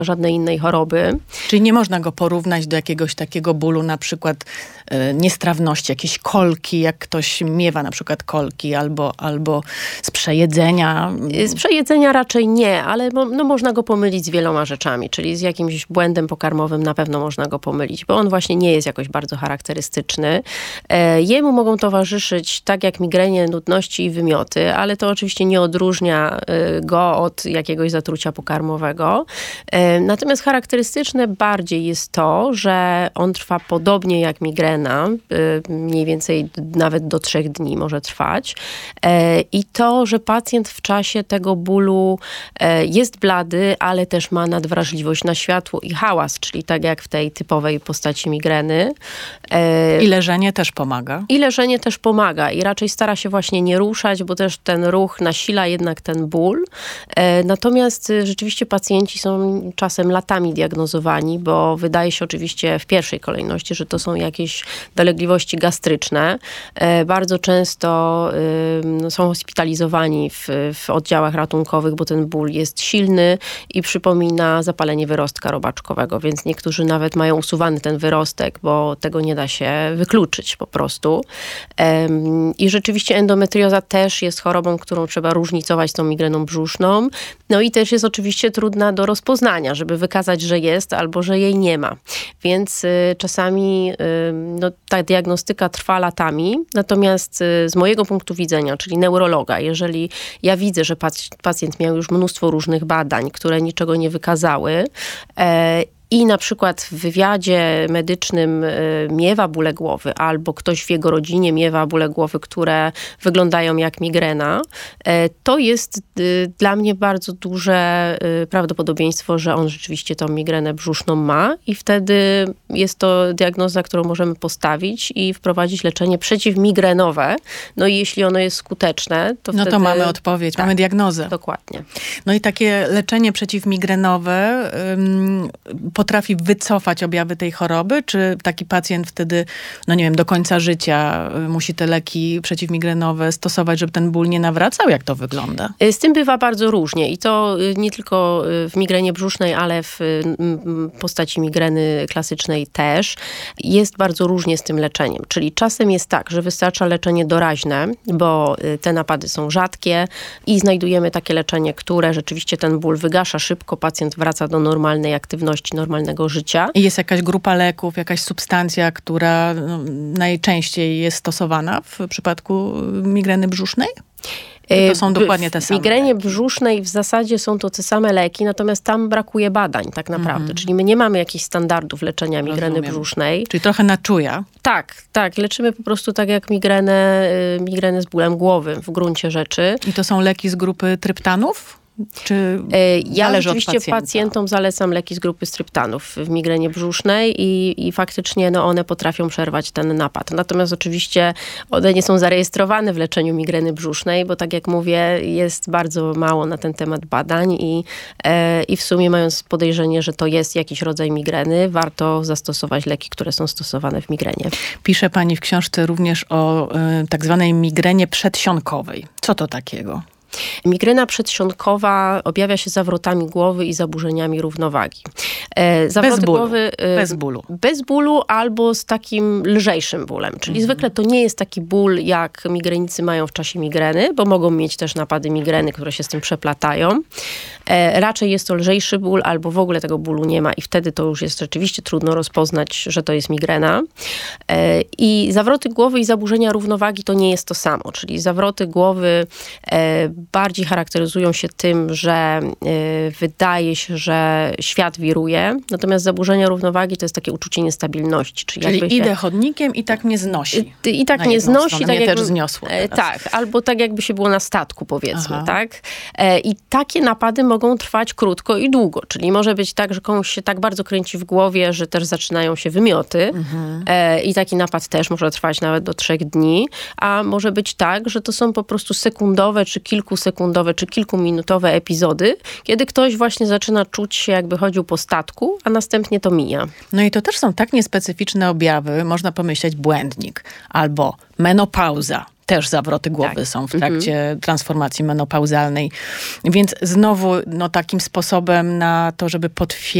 żadnej innej choroby. Czyli nie można go porównać do jakiegoś takiego bólu, na przykład niestrawności, jakieś kolki, jak ktoś miewa na przykład kolki, albo z przejedzenia. Z przejedzenia raczej nie, ale można go pomylić z wieloma rzeczami, czyli z jakimś błędem pokarmowym na pewno można go pomylić, bo on właśnie nie jest jakoś bardzo charakterystyczny. Jemu mogą towarzyszyć, tak jak migrenie, nudności i wymioty, ale to oczywiście nie odróżnia go od jakiegoś zatrucia pokarmowego. Natomiast charakterystyczne bardziej jest to, że on trwa podobnie jak migrena, mniej więcej nawet do 3 dni może trwać. I to, że pacjent w czasie tego bólu jest blady, ale też ma nadwrażliwość na światło i hałas, czyli tak jak w tej typowej postaci migreny. I leżenie też pomaga. I leżenie też pomaga i raczej stara się właśnie nie ruszać, bo też ten ruch nasila jednak ten ból. Natomiast rzeczywiście pacjenci są czasem latami diagnozowani, bo wydaje się oczywiście w pierwszej kolejności, że to są jakieś dolegliwości gastryczne. Bardzo często są hospitalizowani w oddziałach ratunkowych, bo ten ból jest silny i przypomina zapalenie wyrostka robaczkowego, więc niektórzy nawet mają usuwany ten wyrostek, bo tego nie da się wykluczyć po prostu. I rzeczywiście endometrioza też jest chorobą, którą trzeba różnicować z tą migreną brzuszną. No i też jest oczywiście trudna do rozpoznania, żeby wykazać, że jest albo że jej nie ma. Więc czasami ta diagnostyka trwa latami, natomiast z mojego punktu widzenia, czyli neurologa, jeżeli ja widzę, że pacjent miał już mnóstwo różnych badań, które niczego nie wykazały, i na przykład w wywiadzie medycznym miewa bóle głowy albo ktoś w jego rodzinie miewa bóle głowy, które wyglądają jak migrena, to jest dla mnie bardzo duże prawdopodobieństwo, że on rzeczywiście tą migrenę brzuszną ma i wtedy jest to diagnoza, którą możemy postawić i wprowadzić leczenie przeciwmigrenowe. No i jeśli ono jest skuteczne, to wtedy... No to mamy odpowiedź, mamy diagnozę. Dokładnie. No i takie leczenie przeciwmigrenowe potrafi wycofać objawy tej choroby? Czy taki pacjent wtedy, do końca życia musi te leki przeciwmigrenowe stosować, żeby ten ból nie nawracał? Jak to wygląda? Z tym bywa bardzo różnie i to nie tylko w migrenie brzusznej, ale w postaci migreny klasycznej też. Jest bardzo różnie z tym leczeniem. Czyli czasem jest tak, że wystarcza leczenie doraźne, bo te napady są rzadkie i znajdujemy takie leczenie, które rzeczywiście ten ból wygasza szybko, pacjent wraca do normalnej aktywności, normalnego życia. I jest jakaś grupa leków, jakaś substancja, która najczęściej jest stosowana w przypadku migreny brzusznej? To są dokładnie te same. W migrenie brzusznej w zasadzie są to te same leki, natomiast tam brakuje badań tak naprawdę. Czyli my nie mamy jakichś standardów leczenia migreny brzusznej. Czyli trochę na czuja. Tak. Leczymy po prostu tak jak migrenę z bólem głowy w gruncie rzeczy. I to są leki z grupy tryptanów? Czy ja oczywiście pacjentom zalecam leki z grupy tryptanów w migrenie brzusznej i faktycznie one potrafią przerwać ten napad. Natomiast oczywiście one nie są zarejestrowane w leczeniu migreny brzusznej, bo tak jak mówię, jest bardzo mało na ten temat badań i w sumie mając podejrzenie, że to jest jakiś rodzaj migreny, warto zastosować leki, które są stosowane w migrenie. Pisze pani w książce również o tak zwanej migrenie przedsionkowej. Co to takiego? Migrena przedsionkowa objawia się zawrotami głowy i zaburzeniami równowagi. Bez bólu. Bez bólu. Bez bólu albo z takim lżejszym bólem. Czyli zwykle to nie jest taki ból, jak migrenicy mają w czasie migreny, bo mogą mieć też napady migreny, które się z tym przeplatają. Raczej jest to lżejszy ból albo w ogóle tego bólu nie ma i wtedy to już jest rzeczywiście trudno rozpoznać, że to jest migrena. I zawroty głowy i zaburzenia równowagi to nie jest to samo. Czyli zawroty głowy bardziej charakteryzują się tym, że wydaje się, że świat wiruje, natomiast zaburzenia równowagi to jest takie uczucie niestabilności. Czyli idę chodnikiem i tak mnie znosi. I tak mnie znosi. Tak mnie też zniosło teraz. Tak, albo tak jakby się było na statku, powiedzmy, tak? I takie napady mogą trwać krótko i długo, czyli może być tak, że komuś się tak bardzo kręci w głowie, że też zaczynają się wymioty i taki napad też może trwać nawet do 3 dni, a może być tak, że to są po prostu sekundowe, czy kilkusekundowe, czy kilkuminutowe epizody, kiedy ktoś właśnie zaczyna czuć się, jakby chodził po statku, a następnie to mija. No i to też są tak niespecyficzne objawy, można pomyśleć błędnik albo menopauza. też zawroty głowy są w trakcie transformacji menopauzalnej. Więc znowu takim sposobem na to, żeby potwierdzić